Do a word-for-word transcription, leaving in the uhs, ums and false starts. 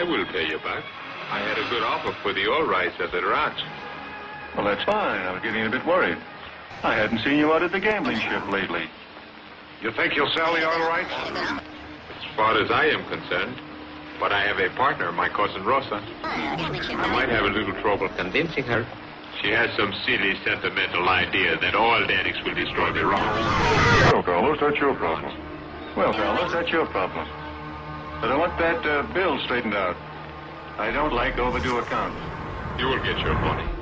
I will pay you back. I had a good offer for the all rights at the ranch. Well, that's fine. I was getting a bit worried. I hadn't seen you out at the gambling ship lately. You think you'll sell the all rights? As far as I am concerned. But I have a partner, my cousin Rosa. I might have a little trouble convincing her. She has some silly sentimental idea that all addicts will destroy their wrongs. Well, fellas, that's your problem. Well, fellas, that's your problem. But I want that uh, bill straightened out. I don't like overdue accounts. You will get your money.